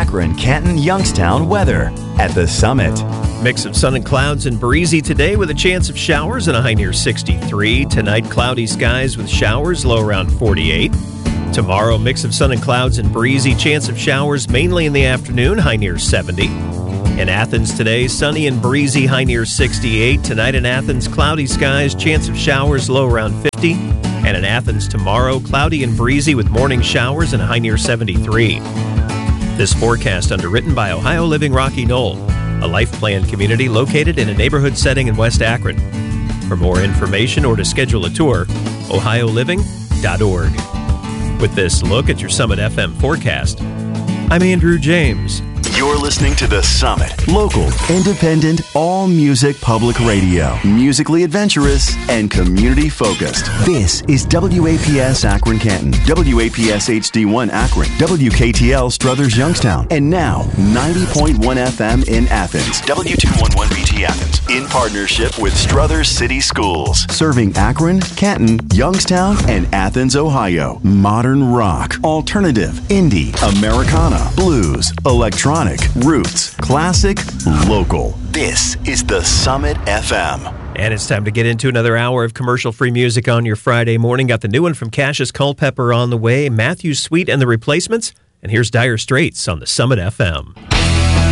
Akron, Canton, Youngstown weather at the Summit. Mix of sun and clouds and breezy today with a chance of showers and a high near 63. Tonight, cloudy skies with showers, low around 48. Tomorrow, mix of sun and clouds and breezy, chance of showers mainly in the afternoon, high near 70. In Athens today, sunny and breezy, high near 68. Tonight in Athens, cloudy skies, chance of showers, low around 50. And in Athens tomorrow, cloudy and breezy with morning showers and a high near 73. This forecast underwritten by Ohio Living Rocky Knoll, a life plan community located in a neighborhood setting in West Akron. For more information or to schedule a tour, ohioliving.org. With this look at your Summit FM forecast, I'm Andrew James. You're listening to The Summit. Local, independent, all-music public radio. Musically adventurous and community-focused. This is WAPS Akron Canton, WAPS HD1 Akron, WKTL Struthers Youngstown, and now 90.1 FM in Athens, W211BT Athens, in partnership with Struthers City Schools. Serving Akron, Canton, Youngstown, and Athens, Ohio. Modern rock, alternative, indie, Americana, blues, electronic, roots, classic, local. This is the Summit FM. And it's time to get into another hour of commercial-free music on your Friday morning. Got the new one from Cassius Culpepper on the way, Matthew Sweet and the Replacements, and here's Dire Straits on the Summit FM.